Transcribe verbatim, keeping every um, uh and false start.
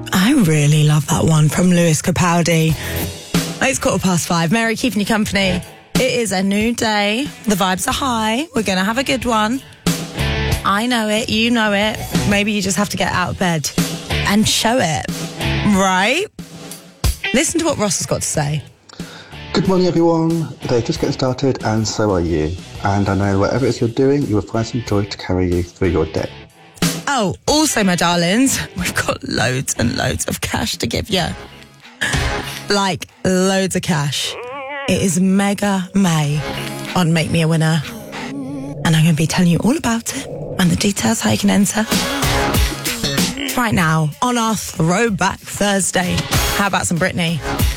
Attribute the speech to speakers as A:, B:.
A: I really love that one from Lewis Capaldi. It's quarter past five. Mary keeping you company. It is a new day. The vibes are high. We're going to have a good one. I know it. You know it. Maybe you just have to get out of bed and show it. Right? Listen to what Ross has got to say.
B: Good morning, everyone. They're just getting started, and so are you. And I know whatever it is you're doing, you will find some joy to carry you through your day.
A: Oh, also, my darlings, we've got loads and loads of cash to give you. Like, loads of cash. It is Mega May on Make Me a Winner. And I'm going to be telling you all about it and the details how you can enter. Right now, on our Throwback Thursday, how about some Britney?